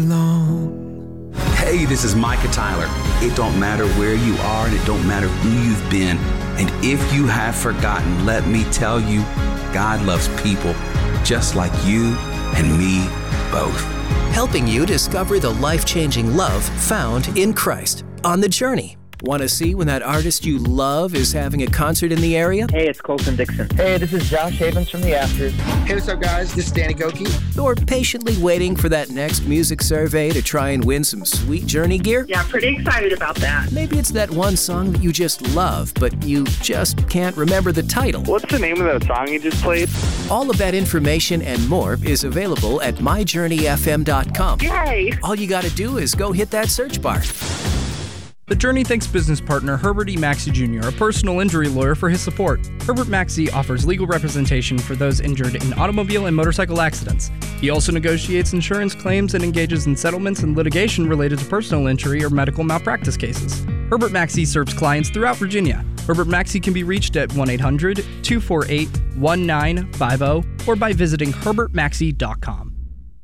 Hey, this is Micah Tyler. It don't matter where you are and it don't matter who you've been. And if you have forgotten, let me tell you, God loves people just like you and me both. Helping you discover the life-changing love found in Christ on The Journey. Want to see when that artist you love is having a concert in the area? Hey, it's Colton Dixon. Hey, this is Josh Havens from The Afters. Hey, what's up, guys? This is Danny Goki. Or patiently waiting for that next music survey to try and win some sweet Journey gear? Yeah, pretty excited about that. Maybe it's that one song that you just love, but you just can't remember the title. What's the name of that song you just played? All of that information and more is available at myjourneyfm.com. Yay! All you got to do is go hit that search bar. The Journey thanks business partner Herbert E. Maxey Jr., a personal injury lawyer, for his support. Herbert Maxey offers legal representation for those injured in automobile and motorcycle accidents. He also negotiates insurance claims and engages in settlements and litigation related to personal injury or medical malpractice cases. Herbert Maxey serves clients throughout Virginia. Herbert Maxey can be reached at 1-800-248-1950 or by visiting herbertmaxey.com.